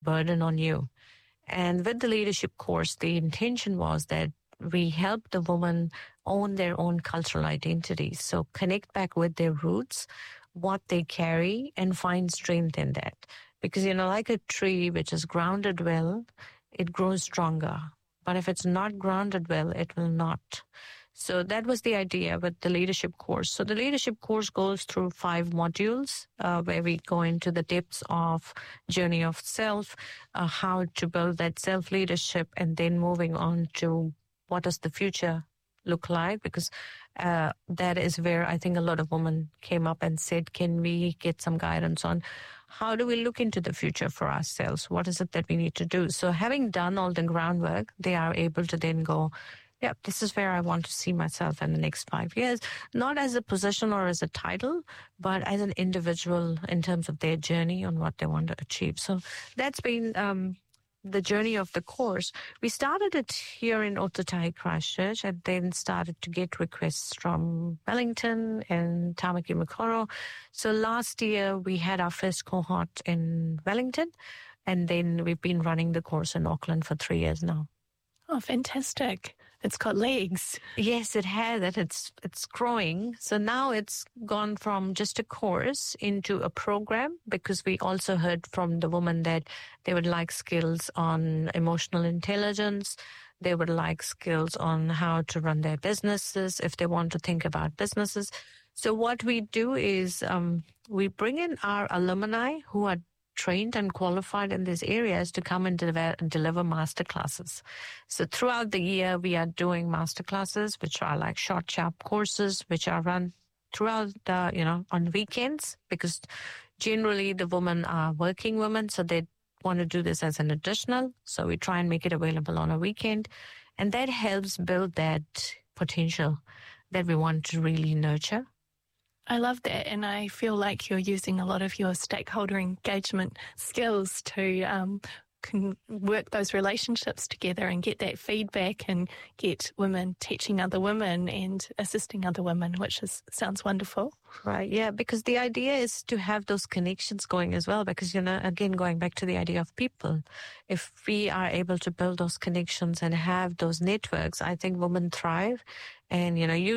burden on you. And with the leadership course, the intention was that we help the woman own their own cultural identity. So connect back with their roots, what they carry, and find strength in that. Because, like a tree which is grounded well, it grows stronger. But if it's not grounded well, it will not. So that was the idea with the leadership course. So the leadership course goes through 5 modules where we go into the depths of journey of self, how to build that self-leadership, and then moving on to what does the future look like, because that is where I think a lot of women came up and said, can we get some guidance on how do we look into the future for ourselves? What is it that we need to do? So having done all the groundwork, they are able to then go, yeah, this is where I want to see myself in the next 5 years, not as a position or as a title, but as an individual in terms of their journey on what they want to achieve. So that's been the journey of the course. We started it here in Ōtautahi Christchurch, and then started to get requests from Wellington and Tamaki Makaurau. So last year we had our first cohort in Wellington, and then we've been running the course in Auckland for 3 years now. Oh, fantastic. It's got legs. Yes, it has. It's growing. So now it's gone from just a course into a program, because we also heard from the women that they would like skills on emotional intelligence. They would like skills on how to run their businesses if they want to think about businesses. So what we do is we bring in our alumni who are trained and qualified in these areas to come and deliver masterclasses. So throughout the year, we are doing masterclasses, which are like short, sharp courses, which are run throughout the, on weekends, because generally the women are working women, so they want to do this as an additional. So we try and make it available on a weekend. And that helps build that potential that we want to really nurture. I love that, and I feel like you're using a lot of your stakeholder engagement skills to can work those relationships together and get that feedback and get women teaching other women and assisting other women, which sounds wonderful. Right, yeah, because the idea is to have those connections going as well, because, again, going back to the idea of people, if we are able to build those connections and have those networks, I think women thrive. And,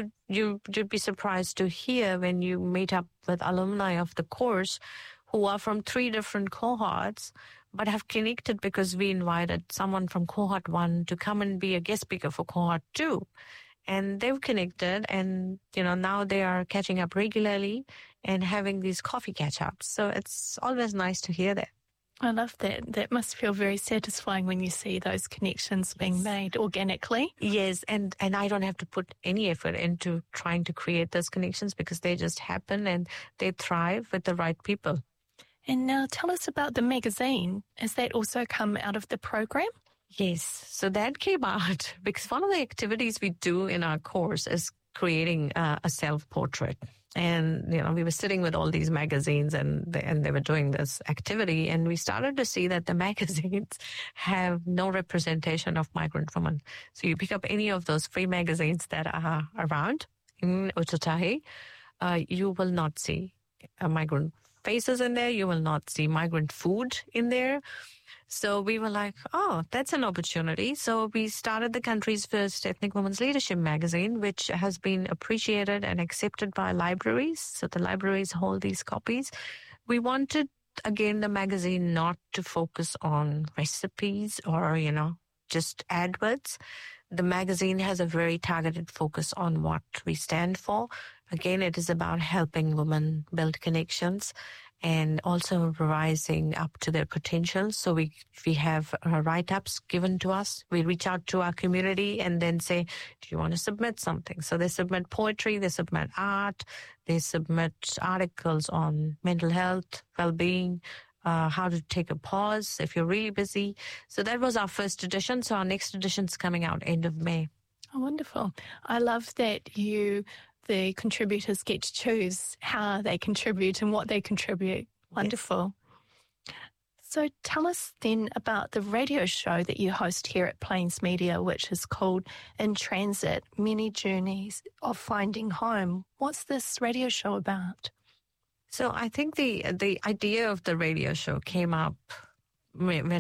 you'd be surprised to hear when you meet up with alumni of the course who are from 3 different cohorts, but have connected because we invited someone from cohort 1 to come and be a guest speaker for cohort 2. And they've connected, and, now they are catching up regularly and having these coffee catch-ups. So it's always nice to hear that. I love that. That must feel very satisfying when you see those connections being made organically. Yes, and I don't have to put any effort into trying to create those connections, because they just happen and they thrive with the right people. And now tell us about the magazine. Has that also come out of the program? Yes, so that came out because one of the activities we do in our course is creating a self-portrait. And, we were sitting with all these magazines and they were doing this activity, and we started to see that the magazines have no representation of migrant women. So you pick up any of those free magazines that are around in Ōtautahi, you will not see migrant faces in there. You will not see migrant food in there. So we were like, oh, that's an opportunity. So we started the country's first ethnic women's leadership magazine, which has been appreciated and accepted by libraries. So the libraries hold these copies. We wanted, again, the magazine not to focus on recipes or, just adverts. The magazine has a very targeted focus on what we stand for. Again, it is about helping women build connections and also rising up to their potential. So we have write-ups given to us. We reach out to our community and then say, do you want to submit something? So they submit poetry, they submit art, they submit articles on mental health, well-being, how to take a pause if you're really busy. So that was our first edition. So our next edition is coming out end of May. Oh, wonderful. I love that the contributors get to choose how they contribute and what they contribute. Wonderful. Yes. So tell us then about the radio show that you host here at Plains Media, which is called In Transit, Many Journeys of Finding Home. What's this radio show about? So I think the idea of the radio show came up when